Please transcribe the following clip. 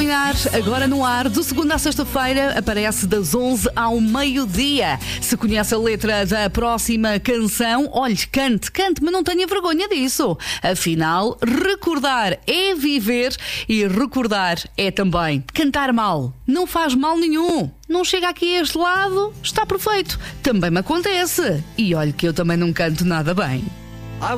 Sonhar, agora no ar, de segunda à sexta-feira, aparece das 11 ao meio-dia. Se conhece a letra da próxima canção, olhe, cante, mas não tenha vergonha disso. Afinal, recordar é viver e recordar é também cantar mal. Não faz mal nenhum. Não chega aqui a este lado, está perfeito. Também me acontece. E olhe que eu também não canto nada bem.